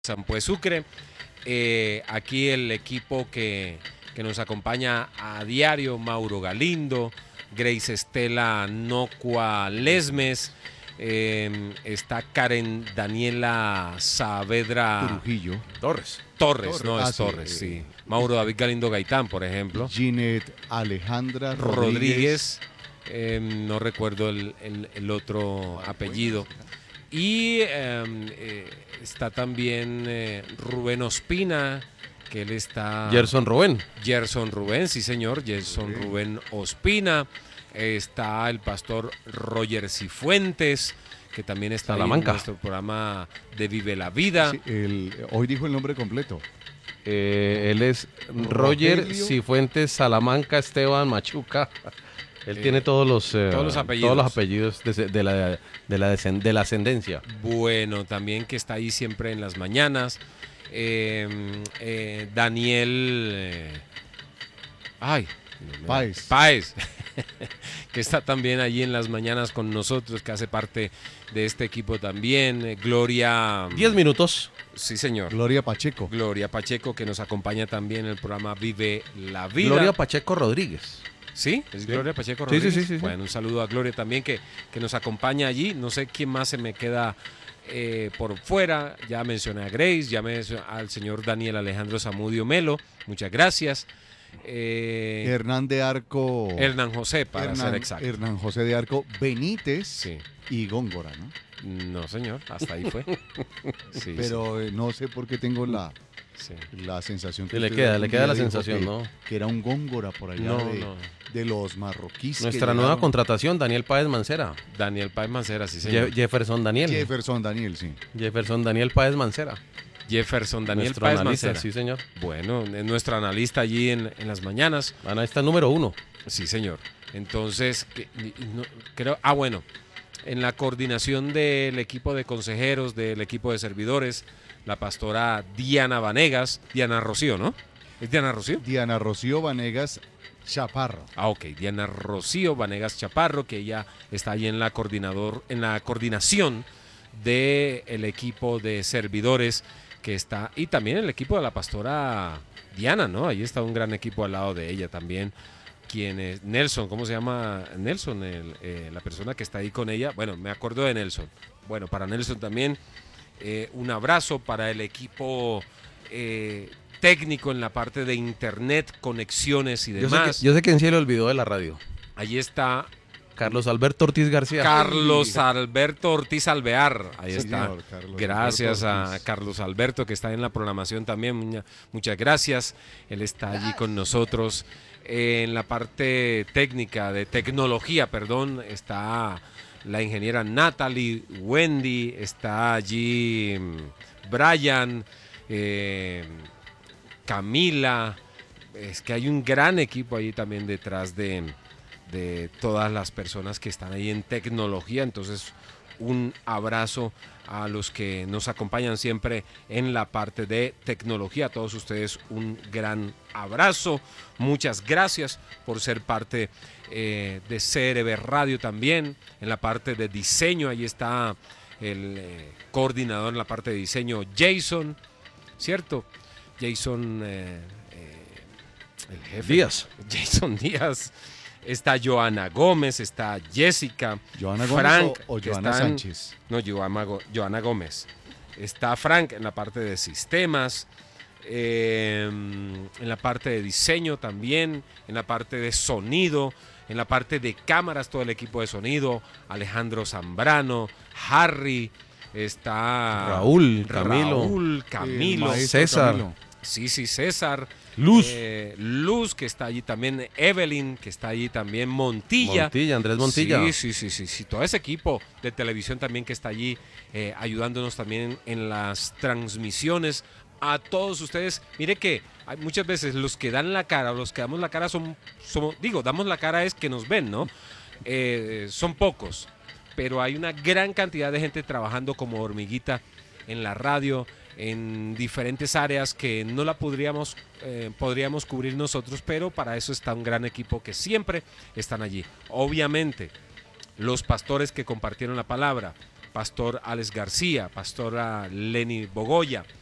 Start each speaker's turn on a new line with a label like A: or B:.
A: Sampué Sucre. Aquí el equipo que nos acompaña a diario: Mauro Galindo, Grace Estela Nocua Lesmes, está Karen Daniela Saavedra
B: Trujillo.
A: Torres, no es Torres, sí. Mauro David Galindo Gaitán, por ejemplo.
B: Ginette Alejandra
A: Rodríguez, no recuerdo el otro apellido. Y está también Rubén Ospina, que él está...
C: Gerson Rubén,
A: sí señor, Rubén Ospina. Está el pastor Roger Cifuentes, que también está ahí en nuestro programa de Vive la Vida.
B: Sí, hoy dijo el nombre completo.
C: Él es Roger Cifuentes Salamanca Esteban Machuca. Él tiene todos los apellidos de la ascendencia.
A: Bueno, también que está ahí siempre en las mañanas. Daniel Páez que está también allí en las mañanas con nosotros, que hace parte de este equipo también. Gloria...
C: 10 minutos.
A: Sí, señor.
B: Gloria Pacheco,
A: que nos acompaña también en el programa Vive la Vida.
C: Gloria Pacheco Rodríguez.
A: ¿Sí? ¿Es Gloria Pacheco Rodríguez?
C: Sí.
A: Bueno, un saludo a Gloria también que nos acompaña allí. No sé quién más se me queda por fuera. Ya mencioné a Grace, ya mencioné al señor Daniel Alejandro Zamudio Melo. Muchas gracias.
B: Hernán de Arco.
A: Hernán José, para ser exacto.
B: Hernán José de Arco Benítez,
A: sí.
B: Y Góngora, ¿no?
A: No, señor, hasta ahí fue.
B: Sí, pero no sé por qué tengo la sensación que
C: le queda la sensación, ¿no?
B: Que era un Góngora por allá de los marroquíes.
C: Nuestra nueva contratación, Daniel Páez Mancera.
A: Sí, señor.
C: Jefferson Daniel,
B: sí.
C: Jefferson Daniel Páez Mancera.
A: Jefferson Daniel
C: nuestro
A: Páez
C: analista,
A: Mancera.
C: sí, señor.
A: Bueno, nuestro analista allí en las mañanas.
C: Analista número 1.
A: Sí, señor. Entonces, creo... bueno, en la coordinación del equipo de consejeros, del equipo de servidores, la pastora Diana Rocío, ¿no? ¿Es Diana Rocío?
B: Diana Rocío Vanegas Chaparro.
A: Ok, Diana Rocío Vanegas Chaparro, que ella está ahí en la coordinación del equipo de servidores que está, y también el equipo de la pastora Diana, ¿no? Ahí está un gran equipo al lado de ella también. ¿Quién es? Nelson, ¿cómo se llama Nelson? La persona que está ahí con ella. Bueno, me acuerdo de Nelson. Bueno, para Nelson también un abrazo, para el equipo técnico en la parte de internet, conexiones y demás.
C: Yo sé que en sí le olvidó de la radio.
A: Allí está
C: Carlos Alberto Ortiz García.
A: Carlos Alberto Ortiz Alvear. Ahí está.
B: Carlos
A: gracias
B: Alberto
A: a Carlos Alberto, que está en la programación también. Muchas gracias. Él está allí con nosotros. En la parte técnica, de tecnología, está la ingeniera Natalie, Wendy, está allí Brian, Camila. Es que hay un gran equipo ahí también detrás de todas las personas que están ahí en tecnología. Entonces, un abrazo a los que nos acompañan siempre en la parte de tecnología. A todos ustedes un gran abrazo. Muchas gracias por ser parte de CRB Radio también. En la parte de diseño, ahí está el coordinador en la parte de diseño, Jason, ¿cierto? Jason, el jefe.
C: Díaz.
A: Jason Díaz. Está Joana Gómez, está Jessica,
B: ¿Joana Gómez
A: Frank,
B: o Joana Sánchez?
A: No, Joana Gómez. Está Frank en la parte de sistemas, en la parte de diseño también, en la parte de sonido, en la parte de cámaras, todo el equipo de sonido, Alejandro Zambrano, Harry, está
C: Raúl,
A: Camilo,
C: César.
B: Camilo.
A: Sí, César.
C: Luz,
A: que está allí también, Evelyn, que está allí también,
C: Andrés Montilla.
A: Sí, todo ese equipo de televisión también que está allí ayudándonos también en las transmisiones. A todos ustedes, mire que hay muchas veces los que dan la cara, los que damos la cara damos la cara es que nos ven, ¿no? Son pocos, pero hay una gran cantidad de gente trabajando como hormiguita en la radio, en diferentes áreas que no la podríamos cubrir nosotros, pero para eso está un gran equipo que siempre están allí. Obviamente, los pastores que compartieron la palabra, Pastor Alex García, Pastora Lenny Bogoya,